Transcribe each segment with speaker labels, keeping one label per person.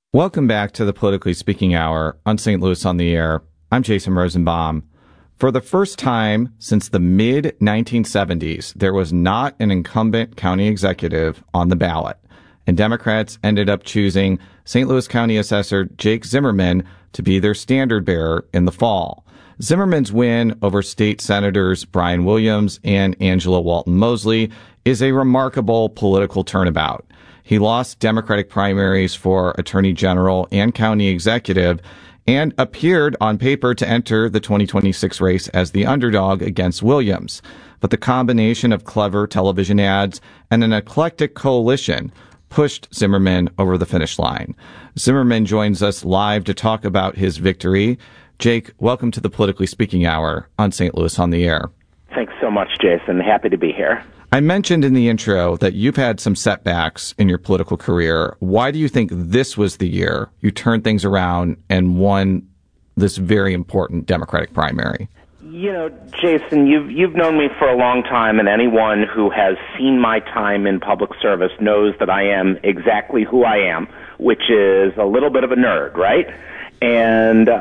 Speaker 1: Welcome back to the Politically Speaking Hour on St. Louis on the Air. I'm Jason Rosenbaum. For the first time since the mid-1970s, there was not an incumbent county executive on the ballot, and Democrats ended up choosing St. Louis County Assessor Jake Zimmerman to be their standard bearer in the fall. Zimmerman's win over state senators Brian Williams and Angela Walton Mosley is a remarkable political turnabout. He lost Democratic primaries for Attorney General and County Executive and appeared on paper to enter the 2026 race as the underdog against Williams. But the combination of clever television ads and an eclectic coalition pushed Zimmerman over the finish line. Zimmerman joins us live to talk about his victory. Jake, welcome to the Politically Speaking Hour on St. Louis on the Air.
Speaker 2: Thanks so much, Jason. Happy to be here.
Speaker 1: I mentioned in the intro that you've had some setbacks in your political career. Why do you think this was the year you turned things around and won this very important Democratic primary?
Speaker 2: You know, Jason, you've known me for a long time, and anyone who has seen my time in public service knows that I am exactly who I am, which is a little bit of a nerd, right? And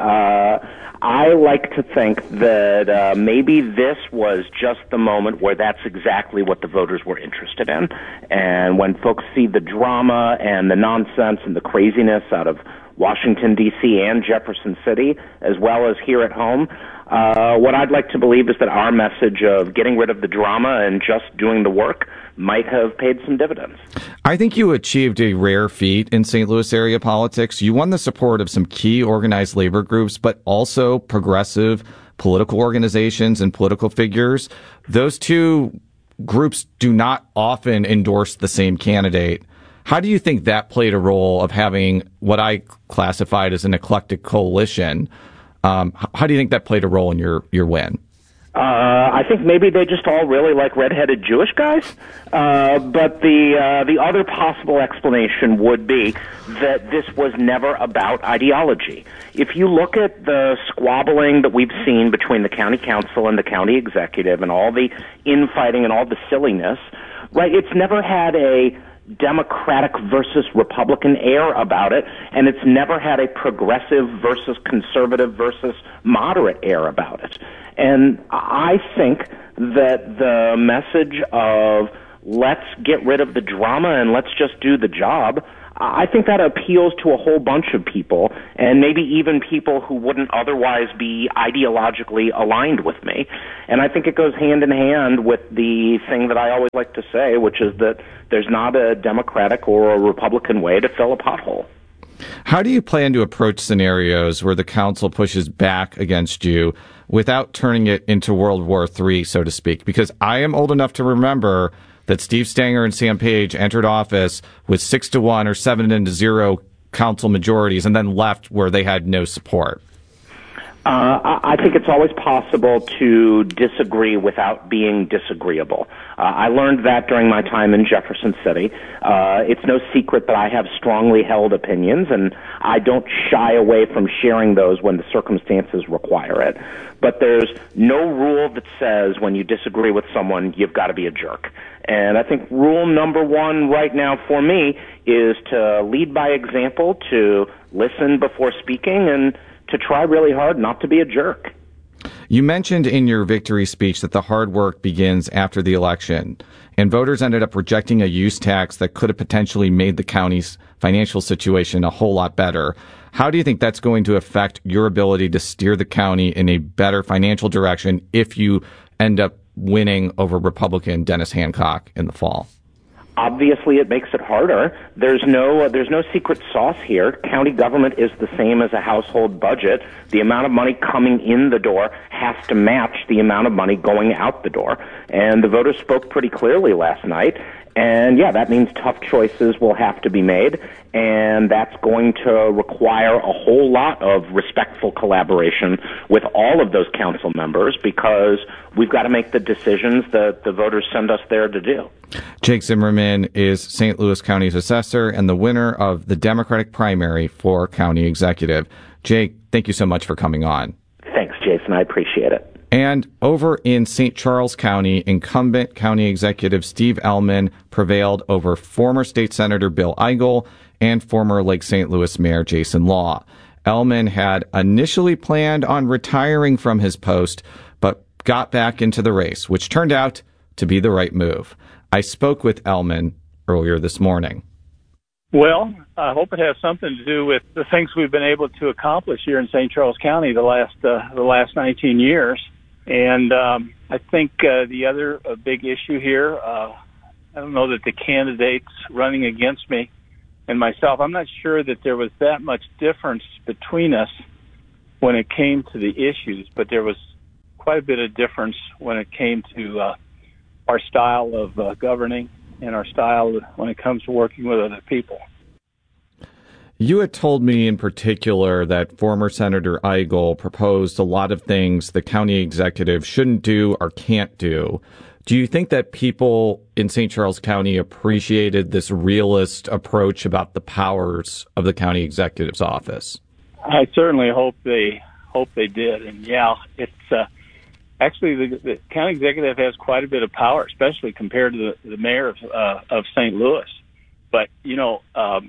Speaker 2: I like to think that maybe this was just the moment where that's exactly what the voters were interested in. And when folks see the drama and the nonsense and the craziness out of Washington, D.C. and Jefferson City, as well as here at home, what I'd like to believe is that our message of getting rid of the drama and just doing the work might have paid some dividends.
Speaker 1: I think you achieved a rare feat in St. Louis area politics. You won the support of some key organized labor groups, but also progressive political organizations and political figures. Those two groups do not often endorse the same candidate. How do you think that played a role of having what I classified as an eclectic coalition? How do you think that played a role in your win?
Speaker 2: I think maybe they just all really like redheaded Jewish guys. But the other possible explanation would be that this was never about ideology. If you look at the squabbling that we've seen between the county council and the county executive and all the infighting and all the silliness, right, it's never had a Democratic versus Republican air about it, and it's never had a progressive versus conservative versus moderate air about it. And I think that the message of let's get rid of the drama and let's just do the job, I think that appeals to a whole bunch of people, and maybe even people who wouldn't otherwise be ideologically aligned with me. And I think it goes hand in hand with the thing that I always like to say, which is that there's not a Democratic or a Republican way to fill a pothole.
Speaker 1: How do you plan to approach scenarios where the council pushes back against you without turning it into World War III, so to speak? Because I am old enough to remember that Steve Stenger and Sam Page entered office with 6-1 or 7-0 council majorities and then left where they had no support.
Speaker 2: I think it's always possible to disagree without being disagreeable. I learned that during my time in Jefferson City. It's no secret that I have strongly held opinions, and I don't shy away from sharing those when the circumstances require it. But there's no rule that says when you disagree with someone, you've got to be a jerk. And I think rule number one right now for me is to lead by example, to listen before speaking, and to try really hard not to be a jerk.
Speaker 1: You mentioned in your victory speech that the hard work begins after the election, and voters ended up rejecting a use tax that could have potentially made the county's financial situation a whole lot better. How do you think that's going to affect your ability to steer the county in a better financial direction if you end up winning over Republican Dennis Hancock in the fall?
Speaker 2: Obviously, it makes it harder. There's no secret sauce here. County government is the same as a household budget. The amount of money coming in the door has to match the amount of money going out the door. And the voters spoke pretty clearly last night. And yeah, that means tough choices will have to be made, and that's going to require a whole lot of respectful collaboration with all of those council members, because we've got to make the decisions that the voters send us there to do.
Speaker 1: Jake Zimmerman is St. Louis County's assessor and the winner of the Democratic primary for county executive. Jake, thank you so much for coming on.
Speaker 2: Thanks, Jason. I appreciate it.
Speaker 1: And over in St. Charles County, incumbent county executive Steve Ellman prevailed over former state senator Bill Eigel and former Lake St. Louis Mayor Jason Law. Ellman had initially planned on retiring from his post, but got back into the race, which turned out to be the right move. I spoke with Ellman earlier this morning.
Speaker 3: Well, I hope it has something to do with the things we've been able to accomplish here in St. Charles County the last 19 years. And I think the other big issue here, I don't know that the candidates running against me and myself, I'm not sure that there was that much difference between us when it came to the issues, but there was quite a bit of difference when it came to our style of governing and our style when it comes to working with other people.
Speaker 1: You had told me in particular that former Senator Eigel proposed a lot of things the county executive shouldn't do or can't do. Do you think that people in St. Charles County appreciated this realist approach about the powers of the county executive's office?
Speaker 3: I certainly hope they did. And yeah, it's actually the county executive has quite a bit of power, especially compared to the mayor of St. Louis. But you're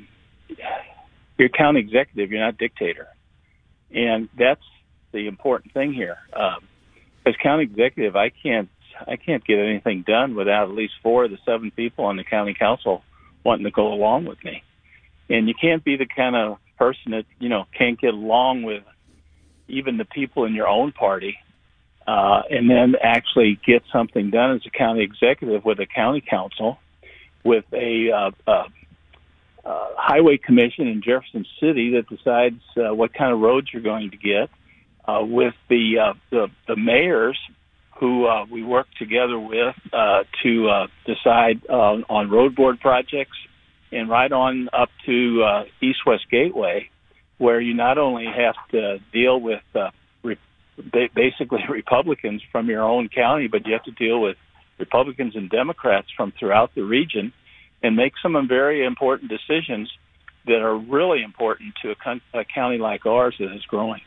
Speaker 3: county executive, you're not dictator, and that's the important thing here. As county executive, I can't get anything done without at least 4 of the 7 people on the county council wanting to go along with me. And you can't be the kind of person that can't get along with even the people in your own party, and then actually get something done as a county executive with a county council, with a highway commission in Jefferson City that decides what kind of roads you're going to get, with the mayors who we work together with to decide on road board projects, and right on up to East-West Gateway, where you not only have to deal with basically Republicans from your own county, but you have to deal with Republicans and Democrats from throughout the region and make some very important decisions that are really important to a county like ours that is growing.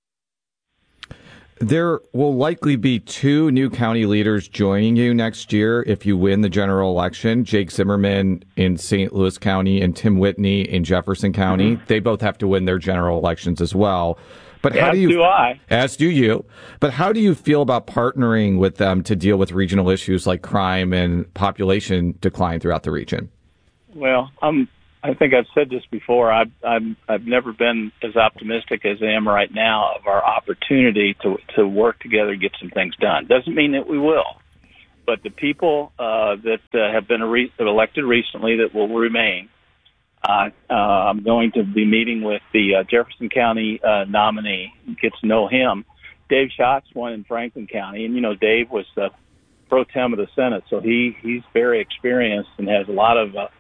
Speaker 1: There will likely be 2 new county leaders joining you next year if you win the general election. Jake Zimmerman in St. Louis County and Tim Whitney in Jefferson County. Mm-hmm. They both have to win their general elections as well. But as do you. But how do you feel about partnering with them to deal with regional issues like crime and population decline throughout the region?
Speaker 3: Well, I think I've said this before. I've never been as optimistic as I am right now of our opportunity to work together and get some things done. Doesn't mean that we will, but the people that have been elected recently that will remain. I'm going to be meeting with the Jefferson County nominee, get to know him. Dave Schatz won in Franklin County, and Dave was the pro tem of the Senate, so he's very experienced and has a lot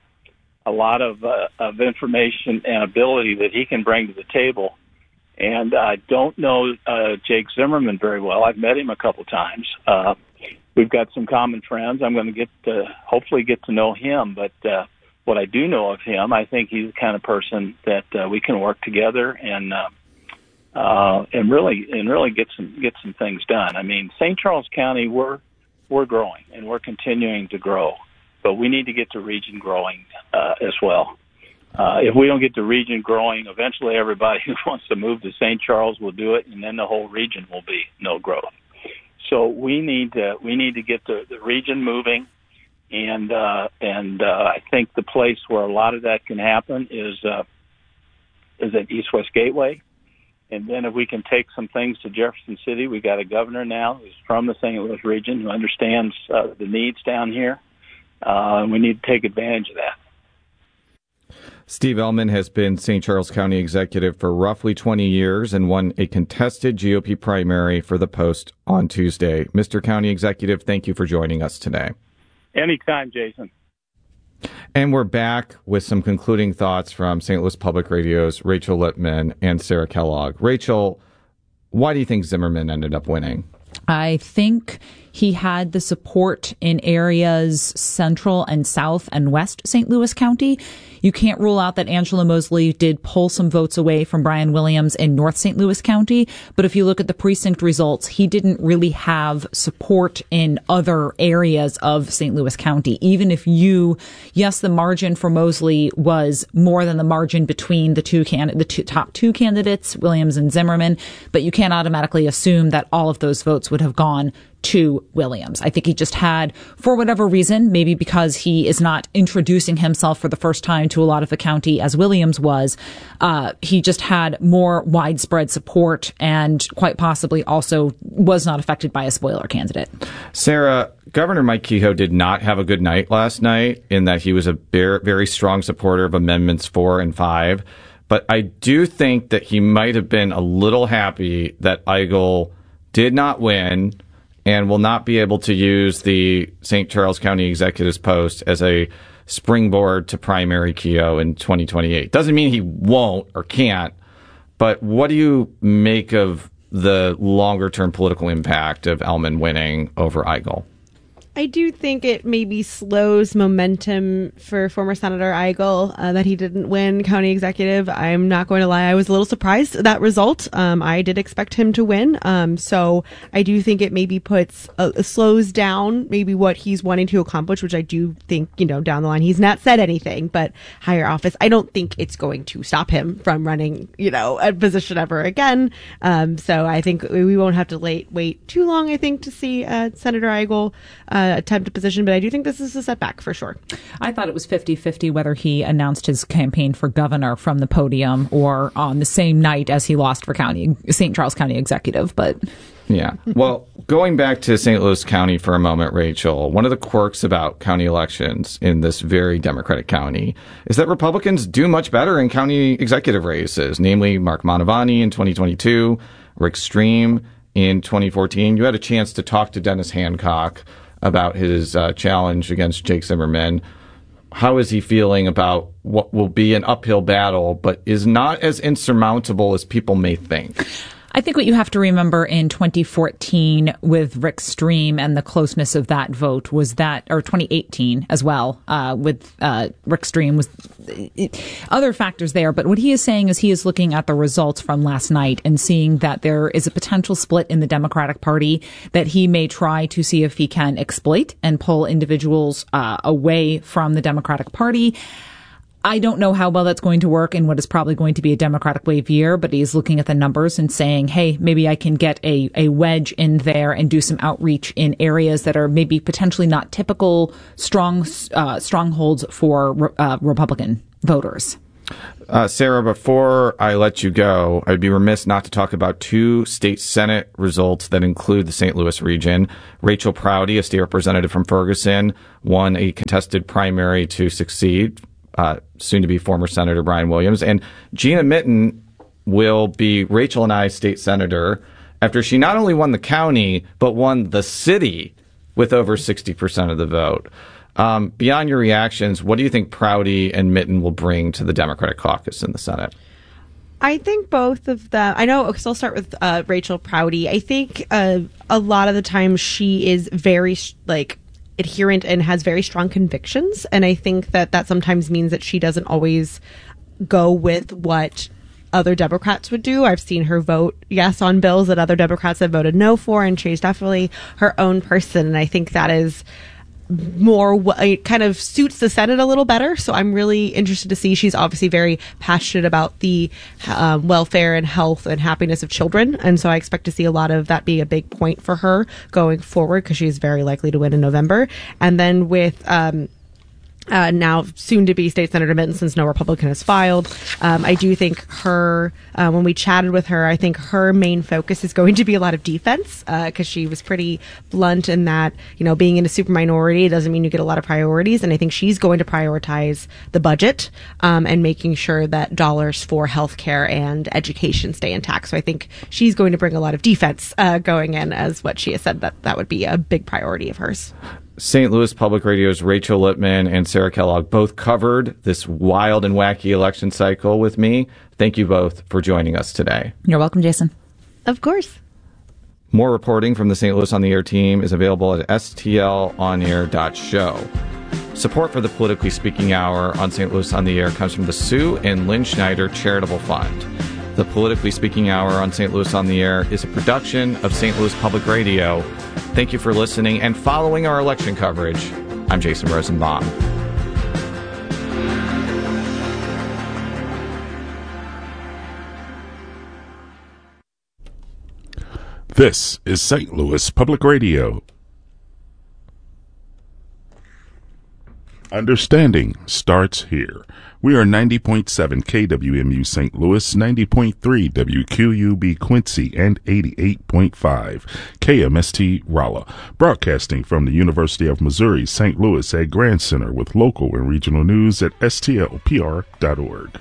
Speaker 3: of information and ability that he can bring to the table. And I don't know Jake Zimmerman very well. I've met him a couple times. We've got some common friends. I'm going to hopefully get to know him, but what I do know of him, I think he's the kind of person that we can work together and really get some things done. I mean, St. Charles County, we're growing and we're continuing to grow, but we need to get the region growing as well. If we don't get the region growing, eventually everybody who wants to move to St. Charles will do it, and then the whole region will be no growth. So we need to get the region moving. And I think the place where a lot of that can happen is at East-West Gateway. And then if we can take some things to Jefferson City, we got a governor now who's from the St. Louis region who understands the needs down here. And we need to take advantage of that.
Speaker 1: Steve Ellman has been St. Charles County executive for roughly 20 years and won a contested GOP primary for the post on Tuesday. Mr. County Executive, thank you for joining us today.
Speaker 3: Anytime, Jason.
Speaker 1: And we're back with some concluding thoughts from St. Louis Public Radio's Rachel Lippman and Sarah Kellogg. Rachel, why do you think Zimmerman ended up winning?
Speaker 4: I think He had the support in areas central and south and west St. Louis County. You can't rule out that Angela Moseley did pull some votes away from Brian Williams in North St. Louis County. But if you look at the precinct results, he didn't really have support in other areas of St. Louis County. Even if yes, the margin for Moseley was more than the margin between the top two candidates, Williams and Zimmerman, but you can't automatically assume that all of those votes would have gone to Williams. I think he just had, for whatever reason, maybe because he is not introducing himself for the first time to a lot of the county as Williams was, he just had more widespread support and quite possibly also was not affected by a spoiler candidate.
Speaker 1: Sarah, Governor Mike Kehoe did not have a good night last night in that he was a very strong supporter of Amendments 4 and 5. But I do think that he might have been a little happy that Eigel did not win and will not be able to use the St. Charles County Executive's post as a springboard to primary Kehoe in 2028. Doesn't mean he won't or can't, but what do you make of the longer-term political impact of Ellman winning over Eigel?
Speaker 5: I do think it maybe slows momentum for former Senator Eigel that he didn't win county executive. I'm not going to lie. I was a little surprised at that result. I did expect him to win. So I do think it maybe slows down maybe what he's wanting to accomplish, which I do think, down the line, he's not said anything, but higher office. I don't think it's going to stop him from running, a position ever again. So I think we won't have to wait too long, I think, to see Senator Eigel attempt a position, but I do think this is a setback for sure.
Speaker 4: I thought it was 50-50 whether he announced his campaign for governor from the podium or on the same night as he lost for St. Charles County Executive, but...
Speaker 1: Yeah. Well, going back to St. Louis County for a moment, Rachel, one of the quirks about county elections in this very Democratic county is that Republicans do much better in county executive races, namely Mark Mantovani in 2022, Rick Stream in 2014. You had a chance to talk to Dennis Hancock about his challenge against Jake Zimmerman. How is he feeling about what will be an uphill battle, but is not as insurmountable as people may think?
Speaker 4: I think what you have to remember in 2014 with Rick Stream and the closeness of that vote was that, or 2018 as well, with Rick Stream, was other factors there. But what he is saying is he is looking at the results from last night and seeing that there is a potential split in the Democratic Party that he may try to see if he can exploit and pull individuals away from the Democratic Party. I don't know how well that's going to work in what is probably going to be a Democratic wave year, but he's looking at the numbers and saying, hey, maybe I can get a wedge in there and do some outreach in areas that are maybe potentially not typical strongholds for Republican voters.
Speaker 1: Sarah, before I let you go, I'd be remiss not to talk about two state Senate results that include the St. Louis region. Rachel Prouty, a state representative from Ferguson, won a contested primary to succeed soon-to-be former Senator Brian Williams. And Gina Mitten will be Rachel and I's state senator after she not only won the county, but won the city with over 60% of the vote. Beyond your reactions, what do you think Prouty and Mitten will bring to the Democratic caucus in the Senate?
Speaker 5: I think both of them. I know, so I'll start with Rachel Prouty. I think a lot of the time she is very, adherent and has very strong convictions. And I think that sometimes means that she doesn't always go with what other Democrats would do. I've seen her vote yes on bills that other Democrats have voted no for, and she's definitely her own person. And I think that is more, it kind of suits the Senate a little better. So I'm really interested to see. She's obviously very passionate about the welfare and health and happiness of children. And so I expect to see a lot of that be a big point for her going forward, because she's very likely to win in November. And then with now soon-to-be State Senator Mitten, since no Republican has filed, I do think her, when we chatted with her, I think her main focus is going to be a lot of defense, because she was pretty blunt in that, being in a super minority doesn't mean you get a lot of priorities. And I think she's going to prioritize the budget and making sure that dollars for healthcare and education stay intact. So I think she's going to bring a lot of defense going in, as what she has said that would be a big priority of hers.
Speaker 1: St. Louis Public Radio's Rachel Lippman and Sarah Kellogg both covered this wild and wacky election cycle with me. Thank you both for joining us today.
Speaker 4: You're welcome, Jason.
Speaker 5: Of course.
Speaker 1: More reporting from the St. Louis on the Air team is available at stlonair.show. Support for the Politically Speaking Hour on St. Louis on the Air comes from the Sue and Lynn Schneider Charitable Fund. The Politically Speaking Hour on St. Louis on the Air is a production of St. Louis Public Radio. Thank you for listening and following our election coverage. I'm Jason Rosenbaum.
Speaker 6: This is St. Louis Public Radio. Understanding starts here. We are 90.7 KWMU St. Louis, 90.3 WQUB Quincy, and 88.5 KMST Rolla, broadcasting from the University of Missouri St. Louis at Grand Center with local and regional news at stlpr.org.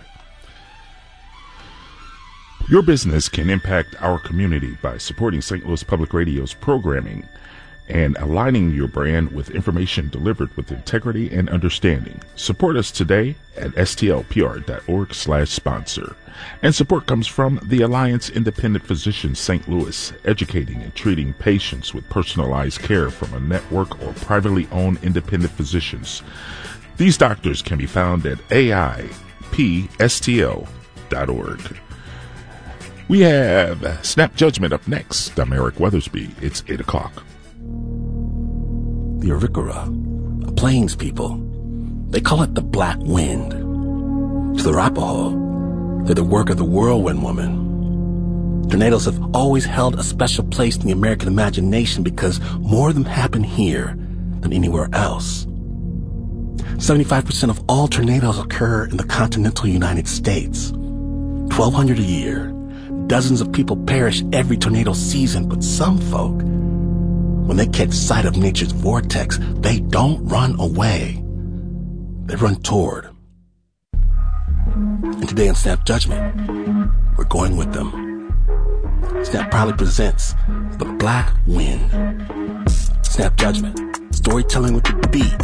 Speaker 6: Your business can impact our community by supporting St. Louis Public Radio's programming and aligning your brand with information delivered with integrity and understanding. Support us today at stlpr.org/sponsor. And support comes from the Alliance Independent Physicians St. Louis, educating and treating patients with personalized care from a network or privately owned independent physicians. These doctors can be found at aipstl.org. We have Snap Judgment up next. I'm Eric Weathersby. It's 8 o'clock.
Speaker 7: The Arikara, a Plains people, they call it the Black Wind. To the Arapaho, they're the work of the whirlwind woman. Tornadoes have always held a special place in the American imagination because more of them happen here than anywhere else. 75% of all tornadoes occur in the continental United States. 1,200 a year. Dozens of people perish every tornado season, but some folk, when they catch sight of nature's vortex, they don't run away. They run toward. And today on Snap Judgment, we're going with them. Snap proudly presents The Black Wind. Snap Judgment, storytelling with the beat